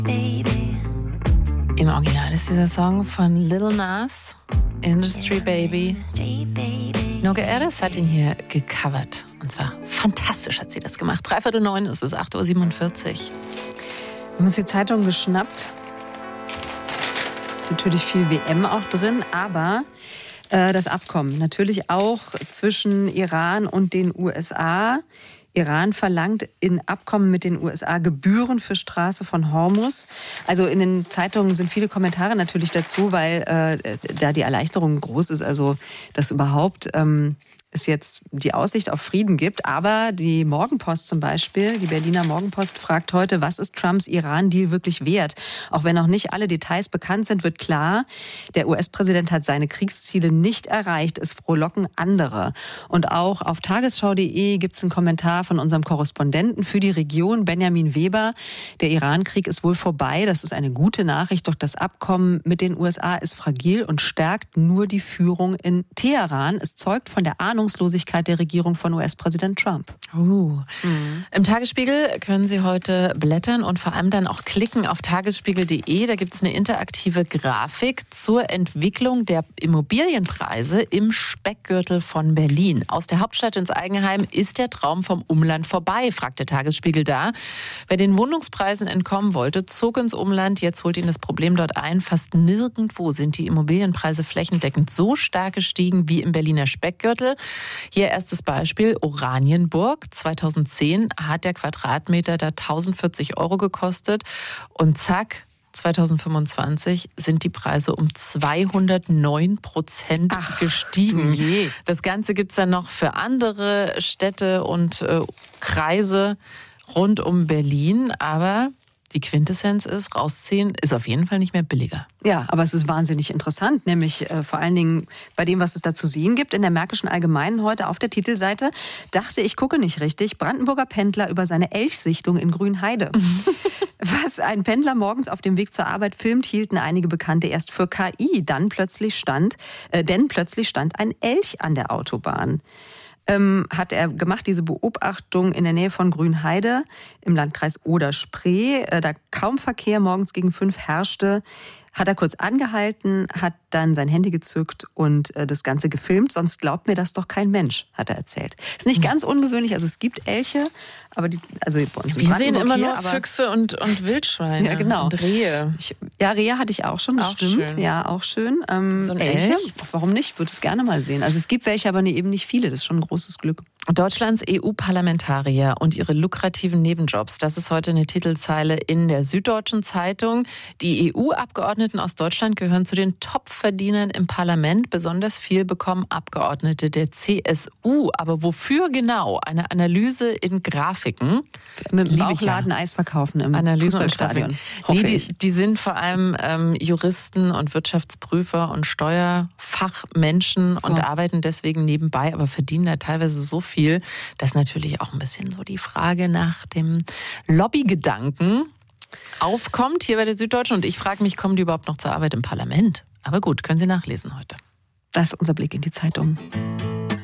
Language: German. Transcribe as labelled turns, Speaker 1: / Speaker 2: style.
Speaker 1: Im Original ist dieser Song von Lil Nas, Industry Baby. Noga Erez hat ihn hier gecovert. Und zwar fantastisch hat sie das gemacht. 8:45, es ist 8:47 Uhr.
Speaker 2: Wir haben uns die Zeitung geschnappt. Natürlich viel WM auch drin, aber das Abkommen natürlich auch zwischen Iran und den USA. Iran verlangt in Abkommen mit den USA Gebühren für Straße von Hormuz. Also in den Zeitungen sind viele Kommentare natürlich dazu, weil da die Erleichterung groß ist, also dass überhaupt es jetzt die Aussicht auf Frieden gibt. Aber die Morgenpost zum Beispiel, die Berliner Morgenpost fragt heute, was ist Trumps Iran-Deal wirklich wert? Auch wenn noch nicht alle Details bekannt sind, wird klar, der US-Präsident hat seine Kriegsziele nicht erreicht. Es frohlocken andere. Und auch auf tagesschau.de gibt es einen Kommentar von unserem Korrespondenten für die Region, Benjamin Weber. Der Iran-Krieg ist wohl vorbei. Das ist eine gute Nachricht. Doch das Abkommen mit den USA ist fragil und stärkt nur die Führung in Teheran. Es zeugt von der Ahnungslosigkeit der Regierung von US-Präsident Trump.
Speaker 1: Im Tagesspiegel können Sie heute blättern und vor allem dann auch klicken auf tagesspiegel.de. Da gibt es eine interaktive Grafik zur Entwicklung der Immobilienpreise im Speckgürtel von Berlin. Aus der Hauptstadt ins Eigenheim ist der Traum vom Umland vorbei, fragt der Tagesspiegel da. Wer den Wohnungspreisen entkommen wollte, zog ins Umland. Jetzt holt ihn das Problem dort ein. Fast nirgendwo sind die Immobilienpreise flächendeckend so stark gestiegen wie im Berliner Speckgürtel. Hier erstes Beispiel, Oranienburg. 2010 hat der Quadratmeter da 1.040 € gekostet und zack, 2025 sind die Preise um 209% gestiegen. Das Ganze gibt es dann noch für andere Städte und Kreise rund um Berlin, aber die Quintessenz ist, rausziehen ist auf jeden Fall nicht mehr billiger.
Speaker 2: Ja, aber es ist wahnsinnig interessant, nämlich vor allen Dingen bei dem, was es da zu sehen gibt. In der Märkischen Allgemeinen heute auf der Titelseite dachte ich, gucke nicht richtig, Brandenburger Pendler über seine Elchsichtung in Grünheide. Was ein Pendler morgens auf dem Weg zur Arbeit filmt, hielten einige Bekannte erst für KI. Denn plötzlich stand ein Elch an der Autobahn. Hat er gemacht, diese Beobachtung in der Nähe von Grünheide im Landkreis Oder-Spree. Da kaum Verkehr morgens gegen 5 herrschte, hat er kurz angehalten, hat dann sein Handy gezückt und das Ganze gefilmt. Sonst glaubt mir das doch kein Mensch, hat er erzählt. Ist nicht ganz ungewöhnlich, also es gibt Elche, aber also bei uns in
Speaker 1: wir sehen immer nur Füchse und Wildschweine.
Speaker 2: Ja, genau.
Speaker 1: Und Rehe.
Speaker 2: Rehe hatte ich auch schon, das stimmt.
Speaker 1: Schön.
Speaker 2: Ja, auch schön.
Speaker 1: So ein
Speaker 2: Elche,
Speaker 1: Elch?
Speaker 2: warum nicht? Würde es gerne mal sehen. Also es gibt welche, aber eben nicht viele. Das ist schon ein großes Glück.
Speaker 1: Deutschlands EU-Parlamentarier und ihre lukrativen Nebenjobs. Das ist heute eine Titelzeile in der Süddeutschen Zeitung. Die EU-Abgeordneten aus Deutschland gehören zu den Top-Verdienern im Parlament. Besonders viel bekommen Abgeordnete der CSU. Aber wofür genau? Eine Analyse in Grafiken.
Speaker 2: Mit dem Bauchladen Eis verkaufen im Fußballstadion.
Speaker 1: Die sind vor allem Juristen und Wirtschaftsprüfer und Steuerfachmenschen und arbeiten deswegen nebenbei, aber verdienen da teilweise so viel, dass natürlich auch ein bisschen so die Frage nach dem Lobbygedanken aufkommt hier bei der Süddeutschen. Und ich frage mich, kommen die überhaupt noch zur Arbeit im Parlament? Aber gut, können Sie nachlesen heute.
Speaker 2: Das ist unser Blick in die Zeitung.